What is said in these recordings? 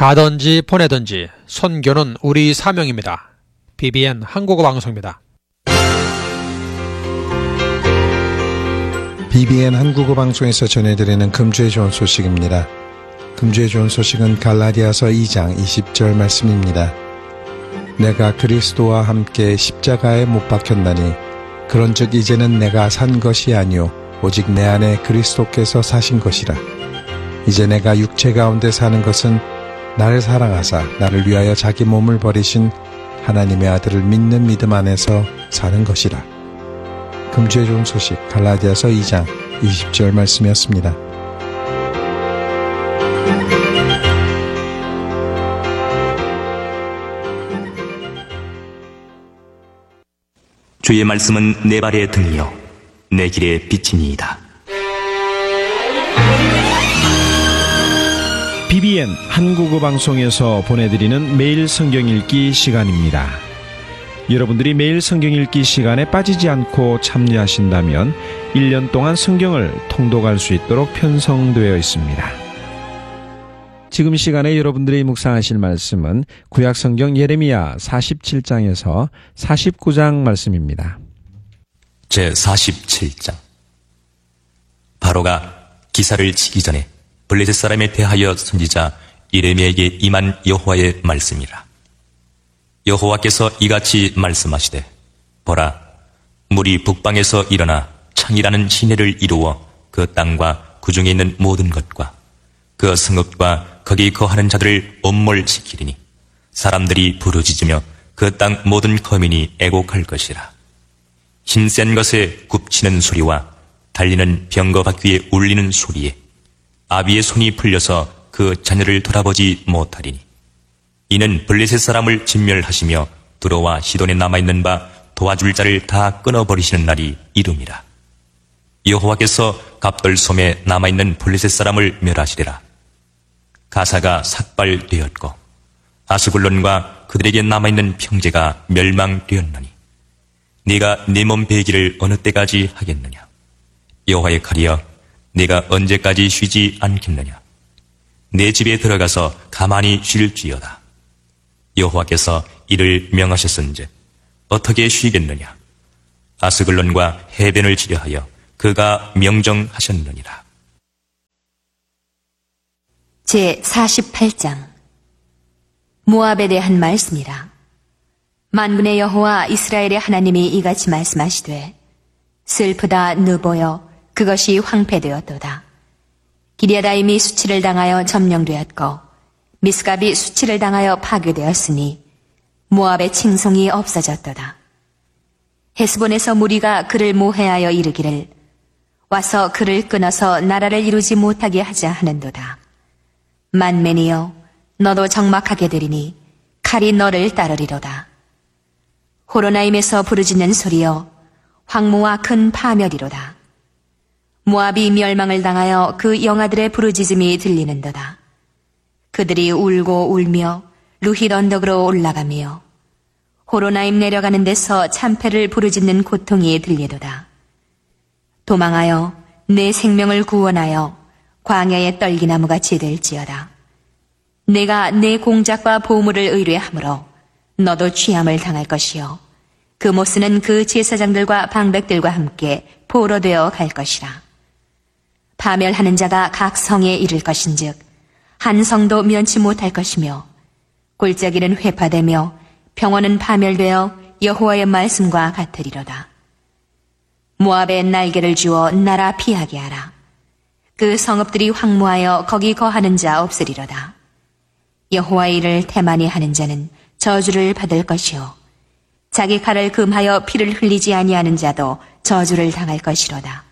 가든지 보내든지 선교는 우리 사명입니다. BBN 한국어 방송입니다. BBN 한국어 방송에서 전해드리는 금주의 좋은 소식입니다. 금주의 좋은 소식은 갈라디아서 2장 20절 말씀입니다. 내가 그리스도와 함께 십자가에 못 박혔나니 그런즉 이제는 내가 산 것이 아니요 오직 내 안에 그리스도께서 사신 것이라. 이제 내가 육체 가운데 사는 것은 나를 사랑하사 나를 위하여 자기 몸을 버리신 하나님의 아들을 믿는 믿음 안에서 사는 것이라. 금주의 좋은 소식 갈라디아서 2장 20절 말씀이었습니다. 주의 말씀은 내 발에 등이요 내 길에 비치니이다. BBN 한국어 방송에서 보내드리는 매일 성경 읽기 시간입니다. 여러분들이 매일 성경 읽기 시간에 빠지지 않고 참여하신다면 1년 동안 성경을 통독할 수 있도록 편성되어 있습니다. 지금 시간에 여러분들이 묵상하실 말씀은 구약성경 예레미야 47장에서 49장 말씀입니다. 제47장. 바로가 기사를 치기 전에 블레셋 사람에 대하여 선지자 예레미야에게 임한 여호와의 말씀이라. 여호와께서 이같이 말씀하시되, 보라, 물이 북방에서 일어나 창이라는 시내를 이루어 그 땅과 그 중에 있는 모든 것과 그 성읍과 거기 거하는 자들을 엄몰시키리니 사람들이 부르짖으며 그 땅 모든 거민이 애곡할 것이라. 힘센 것에 굽치는 소리와 달리는 병거 바퀴에 울리는 소리에 아비의 손이 풀려서 그 자녀를 돌아보지 못하리니 이는 블레셋 사람을 진멸하시며 두로와 시돈에 남아있는 바 도와줄 자를 다 끊어버리시는 날이 이름이라. 여호와께서 갑돌솜에 남아있는 블레셋 사람을 멸하시리라. 가사가 삭발되었고 아스글론과 그들에게 남아있는 평제가 멸망되었나니 네가 네 몸 베기를 어느 때까지 하겠느냐? 여호와의 칼이여, 네가 언제까지 쉬지 않겠느냐? 내 집에 들어가서 가만히 쉴지어다. 여호와께서 이를 명하셨은즉 어떻게 쉬겠느냐? 아스글론과 해변을 치려하여 그가 명정하셨느니라. 제48장. 모압에 대한 말씀이라. 만군의 여호와 이스라엘의 하나님이 이같이 말씀하시되, 슬프다 느보여 그것이 황폐되었도다. 기럇아임이 수치를 당하여 점령되었고 미스갑이 수치를 당하여 파괴되었으니 모압의 칭송이 없어졌도다. 헤스본에서 무리가 그를 모해하여 이르기를, 와서 그를 끊어서 나라를 이루지 못하게 하자 하는도다. 만맨이여, 너도 적막하게 되리니 칼이 너를 따르리로다. 호로나임에서 부르짖는 소리여, 황무와 큰 파멸이로다. 모압이 멸망을 당하여 그 영아들의 부르짖음이 들리는도다. 그들이 울고 울며 루힛 언덕으로 올라가며 호로나임 내려가는 데서 참패를 부르짖는 고통이 들리도다. 도망하여 내 생명을 구원하여 광야의 떨기나무같이 될지어다. 내가 내 공작과 보물을 의뢰하므로 너도 취함을 당할 것이요 그 모스는 그 제사장들과 방백들과 함께 포로되어 갈 것이라. 파멸하는 자가 각 성에 이를 것인즉 한 성도 면치 못할 것이며 골짜기는 회파되며 평원은 파멸되어 여호와의 말씀과 같으리로다. 모압에 날개를 주어 나라 피하게 하라. 그 성읍들이 황무하여 거기 거하는 자 없으리로다. 여호와의 일을 태만히 하는 자는 저주를 받을 것이요 자기 칼을 금하여 피를 흘리지 아니하는 자도 저주를 당할 것이로다.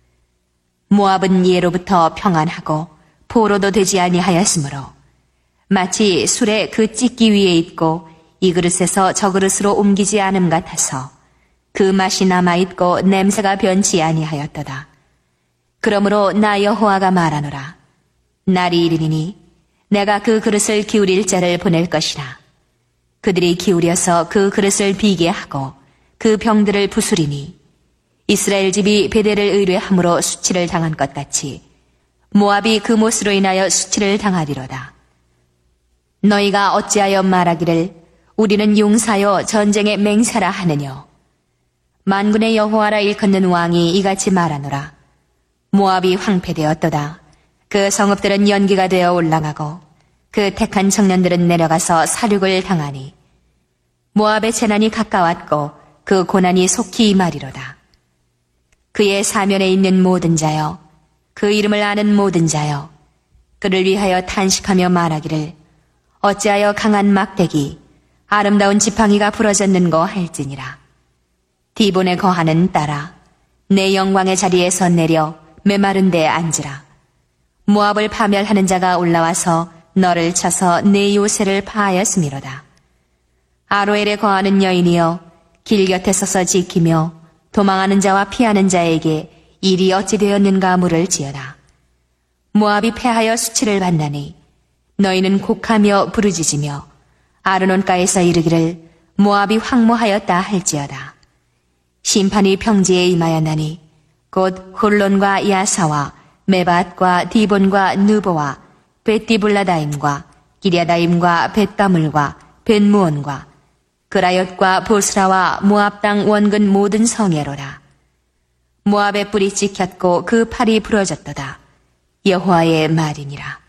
모압은 예로부터 평안하고 포로도 되지 아니하였으므로 마치 술에 그 찢기 위에 있고 이 그릇에서 저 그릇으로 옮기지 않음 같아서 그 맛이 남아있고 냄새가 변치 아니하였도다. 그러므로 나 여호와가 말하노라. 날이 이르리니 내가 그 그릇을 기울일 자를 보낼 것이라. 그들이 기울여서 그 그릇을 비게 하고 그 병들을 부수리니 이스라엘 집이 베델을 의뢰함으로 수치를 당한 것 같이 모압이 그 못으로 인하여 수치를 당하리로다. 너희가 어찌하여 말하기를 우리는 용사여 전쟁에 맹세라 하느뇨. 만군의 여호와라 일컫는 왕이 이같이 말하노라. 모압이 황폐되었도다. 그 성읍들은 연기가 되어 올라가고 그 택한 청년들은 내려가서 살육을 당하니 모압의 재난이 가까웠고 그 고난이 속히 임하리로다. 그의 사면에 있는 모든 자여, 그 이름을 아는 모든 자여, 그를 위하여 탄식하며 말하기를 어찌하여 강한 막대기, 아름다운 지팡이가 부러졌는고 할지니라. 디본에 거하는 딸아, 내 영광의 자리에서 내려 메마른 데에 앉으라. 모압을 파멸하는 자가 올라와서 너를 쳐서 내 요새를 파하였음이로다. 아로엘에 거하는 여인이여, 길 곁에 서서 지키며 도망하는 자와 피하는 자에게 일이 어찌 되었는가 물을지어다. 모압이 패하여 수치를 받나니 너희는 곡하며 부르짖으며 아르논가에서 이르기를 모압이 황무하였다 할지어다. 심판이 평지에 임하였나니 곧 홀론과 야사와 메밧과 디본과 느보와 벳디블라다임과 기랴다임과 벳가물과 벳무온과 그라옅과 보스라와 모압 땅 원근 모든 성애로라. 모압의 뿔이 찍혔고 그 팔이 부러졌도다. 여호와의 말이니라.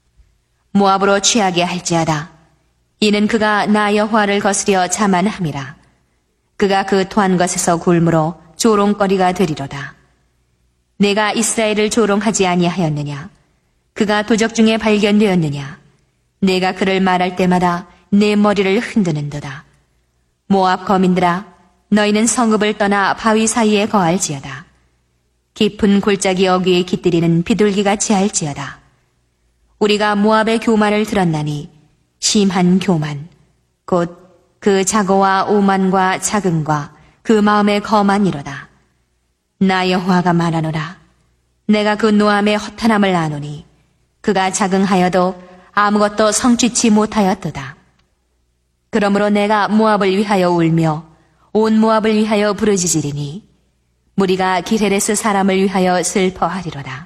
모압으로 취하게 할지어다. 이는 그가 나 여호와를 거스려 자만함이라. 그가 그 토한 것에서 굶으로 조롱거리가 되리로다. 내가 이스라엘을 조롱하지 아니하였느냐? 그가 도적 중에 발견되었느냐? 내가 그를 말할 때마다 내 머리를 흔드는도다. 모압 거민들아, 너희는 성읍을 떠나 바위 사이에 거할지어다. 깊은 골짜기 어귀에 깃들이는 비둘기같이 할지어다. 우리가 모압의 교만을 들었나니 심한 교만, 곧 그 자고와 오만과 자긍과 그 마음의 거만이로다. 나 여호와가 말하노라. 내가 그 노함의 허탄함을 아노니 그가 자긍하여도 아무것도 성취치 못하였도다. 그러므로 내가 모압을 위하여 울며 온 모압을 위하여 부르짖으리니 무리가 기레레스 사람을 위하여 슬퍼하리로다.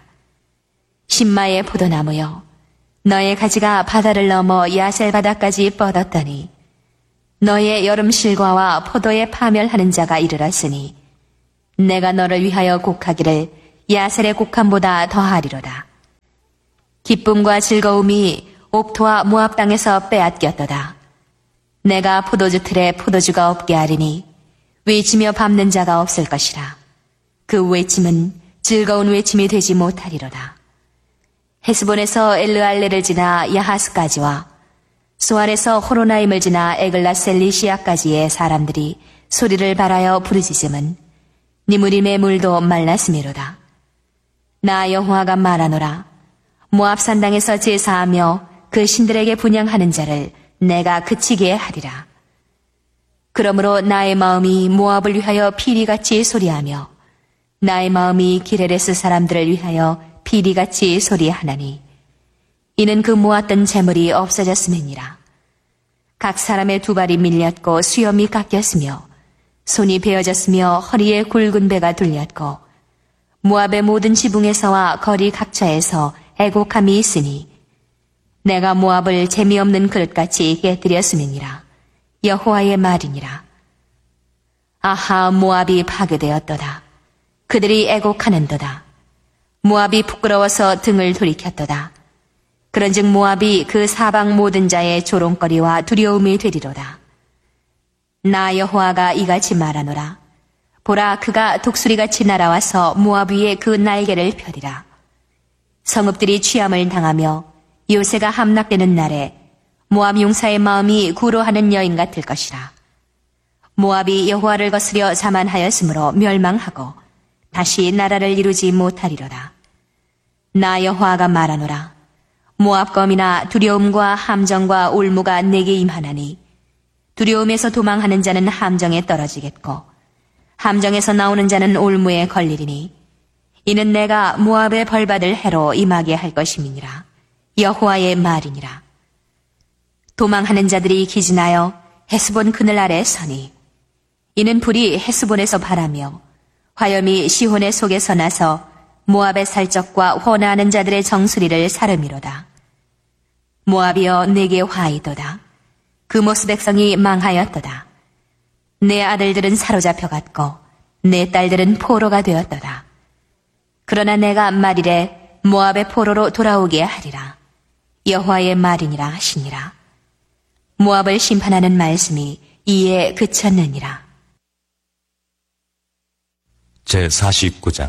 신마의 포도나무여, 너의 가지가 바다를 넘어 야셀 바다까지 뻗었더니 너의 여름 실과와 포도에 파멸하는 자가 이르렀으니 내가 너를 위하여 곡하기를 야셀의 곡함보다 더하리로다. 기쁨과 즐거움이 옥토와 모압 땅에서 빼앗겼도다. 내가 포도주 틀에 포도주가 없게 하리니 외치며 밟는 자가 없을 것이라. 그 외침은 즐거운 외침이 되지 못하리로다. 헤스본에서 엘르알레를 지나 야하스까지와 소알에서 호로나임을 지나 에글라셀리시아까지의 사람들이 소리를 발하여 부르짖음은 니무림의 물도 말랐음이로다. 나 여호와가 말하노라. 모압 산당에서 제사하며 그 신들에게 분향하는 자를 내가 그치게 하리라. 그러므로 나의 마음이 모압을 위하여 피리같이 소리하며 나의 마음이 기레레스 사람들을 위하여 피리같이 소리하나니 이는 그 모았던 재물이 없어졌음이니라. 각 사람의 두 발이 밀렸고 수염이 깎였으며 손이 베어졌으며 허리에 굵은 배가 둘렸고 모압의 모든 지붕에서와 거리 각처에서 애곡함이 있으니 내가 모압을 재미없는 그릇같이 깨뜨렸음이니라. 여호와의 말이니라. 아하, 모압이 파괴되었도다. 그들이 애곡하는도다. 모압이 부끄러워서 등을 돌이켰도다. 그런즉 모압이 그 사방 모든 자의 조롱거리와 두려움이 되리로다. 나 여호와가 이같이 말하노라. 보라, 그가 독수리같이 날아와서 모압 위에 그 날개를 펴리라. 성읍들이 취함을 당하며 요새가 함락되는 날에 모압 용사의 마음이 구로하는 여인 같을 것이라. 모압이 여호와를 거스려 자만하였으므로 멸망하고 다시 나라를 이루지 못하리로다. 나 여호와가 말하노라. 모압 검이나 두려움과 함정과 올무가 내게 임하나니 두려움에서 도망하는 자는 함정에 떨어지겠고 함정에서 나오는 자는 올무에 걸리리니 이는 내가 모압의 벌받을 해로 임하게 할 것임이니라. 여호와의 말이니라. 도망하는 자들이 기진하여 헤스본 그늘 아래 서니 이는 불이 헤스본에서 발하며 화염이 시혼의 속에서 나서 모압의 살적과 혼화하는 자들의 정수리를 사름이로다. 모압이여 내게 화이도다. 그 모스 백성이 망하였도다. 내 아들들은 사로잡혀 갔고 내 딸들은 포로가 되었도다. 그러나 내가 말이래 모압의 포로로 돌아오게 하리라. 여호와의 말이니라 하시니라. 모압을 심판하는 말씀이 이에 그쳤느니라. 제49장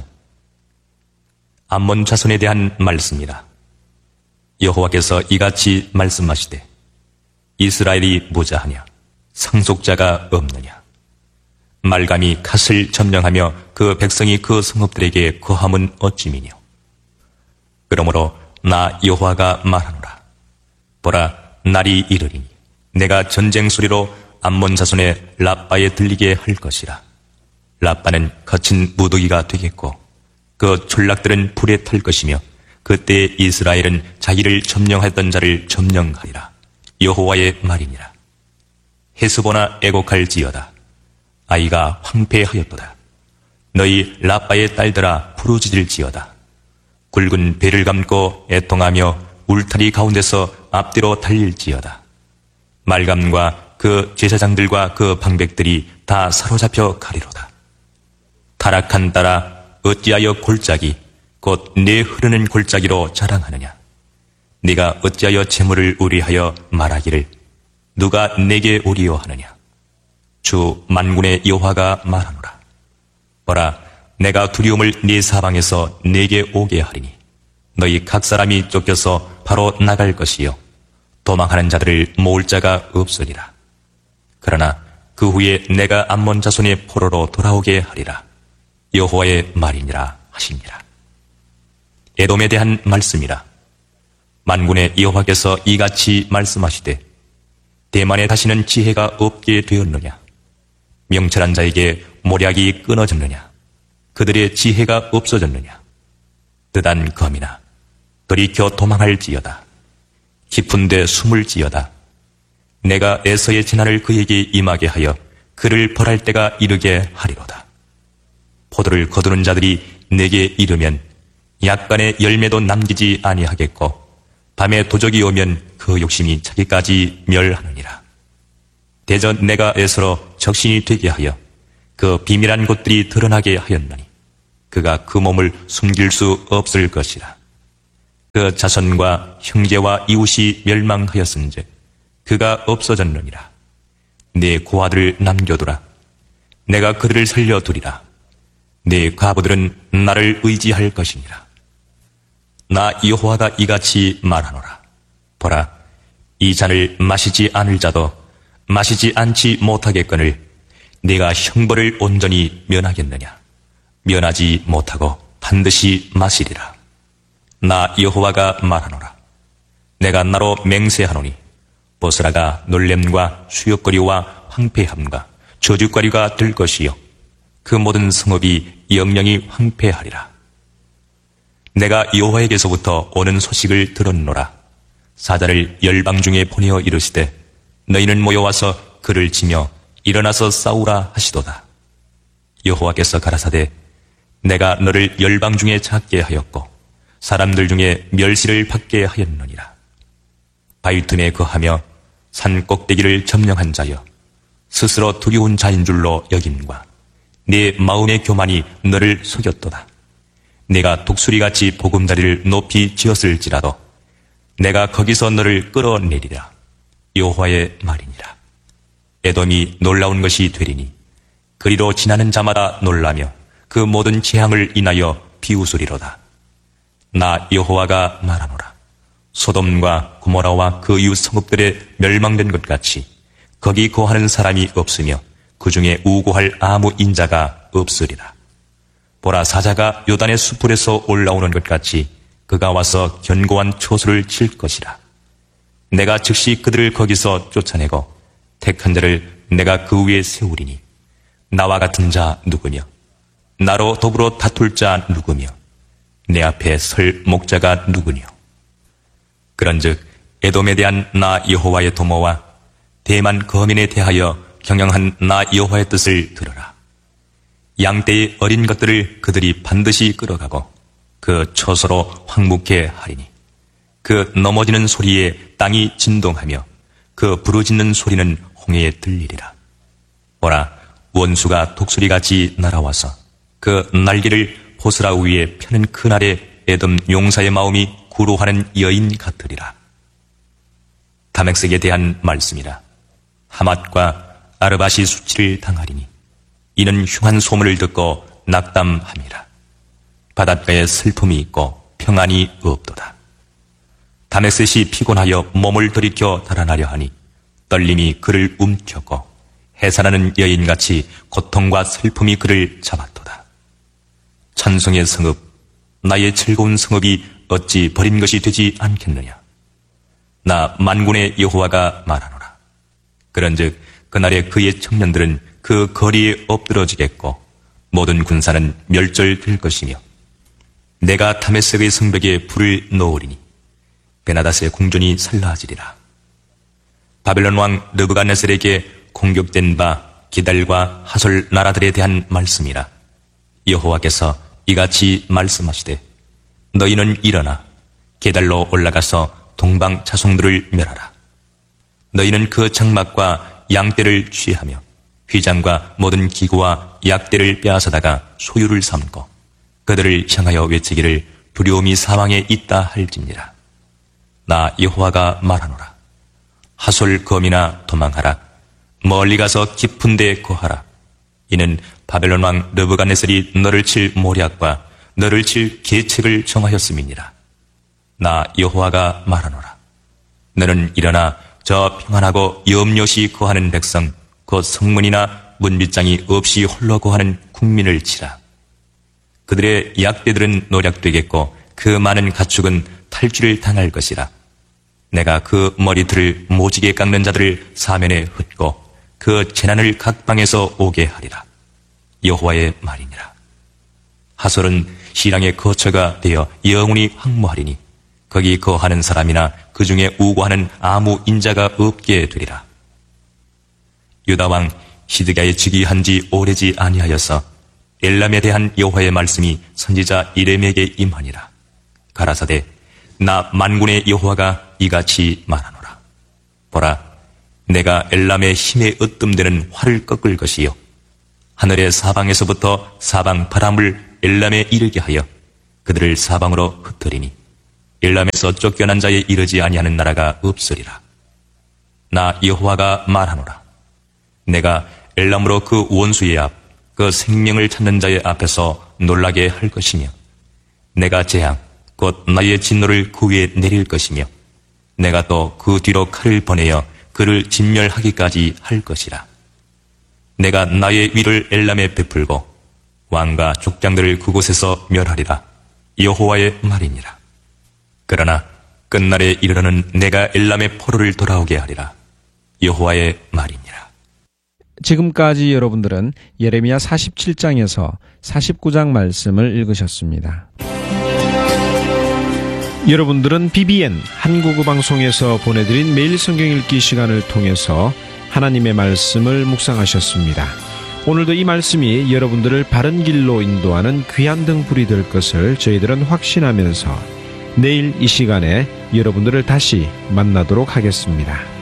암몬 자손에 대한 말씀이라. 여호와께서 이같이 말씀하시되 이스라엘이 무자하냐 상속자가 없느냐 말감이 갓을 점령하며 그 백성이 그 성읍들에게 거함은 어찌미뇨. 그러므로 나 여호와가 말하노라. 보라, 날이 이르리니 내가 전쟁 소리로 암몬 자손의 라빠에 들리게 할 것이라. 라빠는 거친 무더기가 되겠고 그 졸락들은 불에 탈 것이며 그때 이스라엘은 자기를 점령하였던 자를 점령하리라. 여호와의 말이니라. 헤스보나 애곡할지어다. 아이가 황폐하였도다. 너희 라빠의 딸들아 부르짖을지어다. 굵은 배를 감고 애통하며 울타리 가운데서 앞뒤로 달릴지어다. 말감과 그 제사장들과 그 방백들이 다 사로잡혀 가리로다. 타락한 딸아 어찌하여 골짜기 곧 내 흐르는 골짜기로 자랑하느냐. 네가 어찌하여 재물을 우리하여 말하기를 누가 내게 우리요하느냐. 주 만군의 여호와가 말하노라. 보라, 내가 두려움을 네 사방에서 내게 오게 하리니 너희 각 사람이 쫓겨서 바로 나갈 것이요 도망하는 자들을 모을 자가 없으리라. 그러나 그 후에 내가 암몬 자손의 포로로 돌아오게 하리라. 여호와의 말이니라 하시니라. 에돔에 대한 말씀이라. 만군의 여호와께서 이같이 말씀하시되 대만에 다시는 지혜가 없게 되었느냐. 명철한 자에게 모략이 끊어졌느냐. 그들의 지혜가 없어졌느냐. 뜨단 검이나 돌이켜 도망할지어다. 깊은 데 숨을지어다. 내가 에서의 재난을 그에게 임하게 하여 그를 벌할 때가 이르게 하리로다. 포도를 거두는 자들이 내게 이르면 약간의 열매도 남기지 아니하겠고 밤에 도적이 오면 그 욕심이 자기까지 멸하느니라. 대전 내가 에서로 적신이 되게 하여 그 비밀한 곳들이 드러나게 하였나니 그가 그 몸을 숨길 수 없을 것이라. 그 자손과 형제와 이웃이 멸망하였은즉 그가 없어졌느니라. 네 고아들을 남겨두라. 내가 그들을 살려두리라. 네 과부들은 나를 의지할 것이니라. 나 여호와가 이같이 말하노라. 보라, 이 잔을 마시지 않을 자도 마시지 않지 못하겠거늘 네가 형벌을 온전히 면하겠느냐. 면하지 못하고 반드시 마시리라. 나 여호와가 말하노라. 내가 나로 맹세하노니 보스라가 놀램과 수욕거리와 황폐함과 저주거리가 될 것이요 그 모든 성읍이 영영이 황폐하리라. 내가 여호와에게서부터 오는 소식을 들었노라. 사자를 열방 중에 보내어 이르시되 너희는 모여와서 그를 치며 일어나서 싸우라 하시도다. 여호와께서 가라사대 내가 너를 열방 중에 작게 하였고 사람들 중에 멸시를 받게 하였느니라. 바위 틈에 거하며 산 꼭대기를 점령한 자여 스스로 두려운 자인 줄로 여김과 네 마음의 교만이 너를 속였도다. 내가 독수리같이 보금자리를 높이 지었을지라도 내가 거기서 너를 끌어내리라. 여호와의 말이니라. 에돔이 놀라운 것이 되리니 그리로 지나는 자마다 놀라며 그 모든 재앙을 인하여 비웃으리로다. 나 여호와가 말하노라. 소돔과 고모라와 그 이웃 성읍들에 멸망된 것 같이 거기 거하는 사람이 없으며 그 중에 우고할 아무 인자가 없으리라. 보라, 사자가 요단의 수풀에서 올라오는 것 같이 그가 와서 견고한 초소를 칠 것이라. 내가 즉시 그들을 거기서 쫓아내고 택한 자를 내가 그 위에 세우리니 나와 같은 자 누구며 나로 더불어 다툴 자 누구며 내 앞에 설 목자가 누구뇨. 그런즉 에돔에 대한 나 여호와의 도모와 대만 거민에 대하여 경영한 나 여호와의 뜻을 들으라. 양떼의 어린 것들을 그들이 반드시 끌어가고 그 처소로 황묵해 하리니 그 넘어지는 소리에 땅이 진동하며 그 부르짖는 소리는 홍해에 들리리라. 보라, 원수가 독수리같이 날아와서 그 날개를 보스라 위에 펴는 그날에 에돔 용사의 마음이 구로하는 여인 같으리라. 다메섹에 대한 말씀이라. 하맛과 아르밧이 수치를 당하리니 이는 흉한 소문을 듣고 낙담함이라. 바닷가에 슬픔이 있고 평안이 없도다. 다메섹이 피곤하여 몸을 돌이켜 달아나려 하니 떨림이 그를 움켰고 해산하는 여인같이 고통과 슬픔이 그를 잡았도다. 찬송의 성읍, 나의 즐거운 성읍이 어찌 버린 것이 되지 않겠느냐. 나 만군의 여호와가 말하노라. 그런즉 그날에 그의 청년들은 그 거리에 엎드러지겠고 모든 군사는 멸절될 것이며 내가 다메섹의 성벽에 불을 놓으리니 베나닷의 궁전이 살라지리라. 바벨론 왕 느부갓네살에게 공격된 바 기달과 하솔 나라들에 대한 말씀이라. 여호와께서 이같이 말씀하시되 너희는 일어나 게달로 올라가서 동방 자손들을 멸하라. 너희는 그 장막과 양떼를 취하며 휘장과 모든 기구와 약대를 빼앗아다가 소유를 삼고 그들을 향하여 외치기를 두려움이 사방에 있다 할지니라. 나 여호와가 말하노라. 하솔 검이나 도망하라. 멀리 가서 깊은 데 거하라. 이는 바벨론 왕 느부갓네살이 너를 칠 모략과 너를 칠 계책을 정하였음이니라. 나 여호와가 말하노라. 너는 일어나 저 평안하고 염려시 거하는 백성 곧 성문이나 문빗장이 없이 홀로 거하는 국민을 치라. 그들의 약대들은 노략되겠고 그 많은 가축은 탈취를 당할 것이라. 내가 그 머리털을 모지게 깎는 자들을 사면에 흩고 그 재난을 각 방에서 오게 하리라. 여호와의 말이니라. 하솔은 시랑의 거처가 되어 영원히 황무하리니 거기 거하는 사람이나 그 중에 우고하는 아무 인자가 없게 되리라. 유다왕 시드기야의 즉위한 지 오래지 아니하여서 엘람에 대한 여호와의 말씀이 선지자 이레미야에게 임하니라. 가라사대 나 만군의 여호와가 이같이 말하노라. 보라, 내가 엘람의 힘에 으뜸되는 활을 꺾을 것이요 하늘의 사방에서부터 사방 바람을 엘람에 이르게 하여 그들을 사방으로 흩으리니 엘람에서 쫓겨난 자에 이르지 아니하는 나라가 없으리라. 나 여호와가 말하노라. 내가 엘람으로 그 원수의 앞, 그 생명을 찾는 자의 앞에서 놀라게 할 것이며 내가 재앙, 곧 나의 진노를 그 위에 내릴 것이며 내가 또 그 뒤로 칼을 보내어 그를 진멸하기까지 할 것이라. 내가 나의 위를 엘람에 베풀고 왕과 족장들을 그곳에서 멸하리라. 여호와의 말이니라. 그러나 끝날에 이르러는 내가 엘람의 포로를 돌아오게 하리라. 여호와의 말이니라. 지금까지 여러분들은 예레미야 47장에서 49장 말씀을 읽으셨습니다. 여러분들은 BBN 한국어 방송에서 보내드린 매일 성경 읽기 시간을 통해서 하나님의 말씀을 묵상하셨습니다. 오늘도 이 말씀이 여러분들을 바른 길로 인도하는 귀한 등불이 될 것을 저희들은 확신하면서 내일 이 시간에 여러분들을 다시 만나도록 하겠습니다.